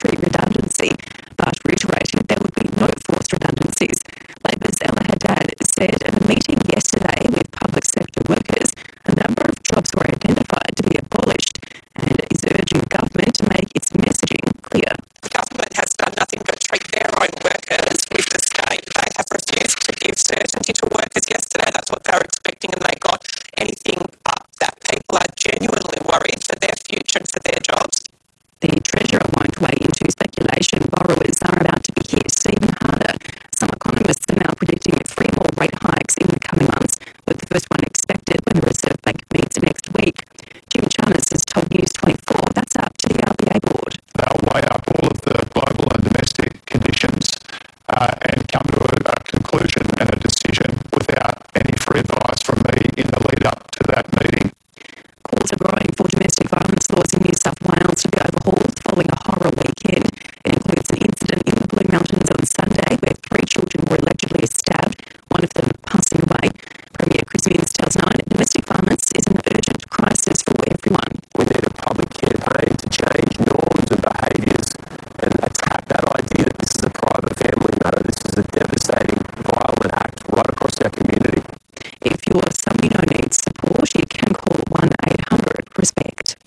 voluntary redundancy, but reiterated there would be no forced redundancies. Labor's Ella Haddad said at a meeting yesterday with public sector workers, a number of jobs were identified to be abolished and is urging government to make its messaging clear. The government has done nothing but treat their own workers with disdain. They have refused to give certainty to workers yesterday. That's what they were expecting, and they got anything but that. People are genuinely worried for their future and for their jobs. The Treasurer won't weigh into speculation. Borrowers are about to be hit even harder. Some economists are now predicting 3 more rate hikes in the coming months, with the first one expected when the Reserve Bank meets next week. Jim Chalmers has told News 24 that's up to the RBA board. They'll weigh up all of the global and domestic conditions and come to a conclusion and a decision without any free advice from me in the lead up to that meeting. Calls are growing for domestic violence laws in New South Wales to be overhauled following a horror weekend. It includes an incident in the Blue Mountains on Sunday where 3 children were allegedly stabbed, one of them passing away. Premier Chris Minns tells Nine domestic violence is an urgent crisis for everyone. We need a public campaign to change norms and behaviours and attack that idea that this is a private family matter. This is a devastating, violent act right across our community. If you're someone you know needs support, you can call 1-800-RESPECT.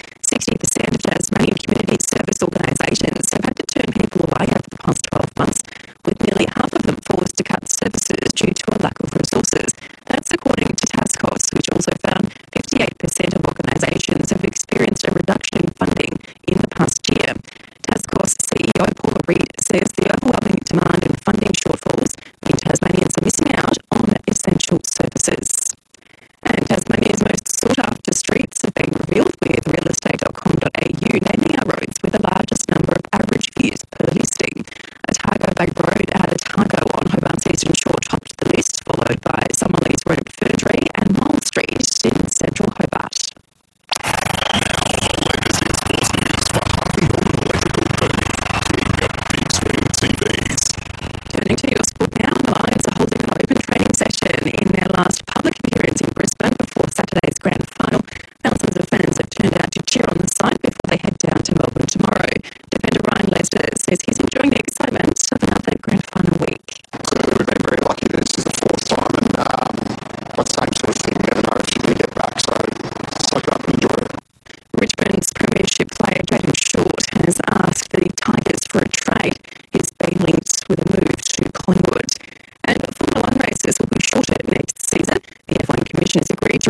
60% of Tasmanian community service organisations have had to turn people away over the past 12 months, with nearly half of them forced to cut services due to a lack of resources. That's according to Taskos, which also found 58% of organisations have experienced a reduction in funding in the past year. Taskos CEO Paula Reid says the overwhelming demand and funding shortfalls mean Tasmanians are missing out on essential services. And Tasmania's most sought-after streets have been revealed with realestate.com.au naming our roads with the largest number of average views per listing. Otago Bay Road at Otago on Hobart's eastern shore topped the list, followed by Summerlees Road at Ferntree and Mole Street in central Hobart. Turning to your sport now, the Lions are holding an open training session in their last public appearance in Brisbane before Saturday's grand final. Thousands of fans have turned out to cheer on the side before they head down to Melbourne tomorrow. Defender Ryan Lester says his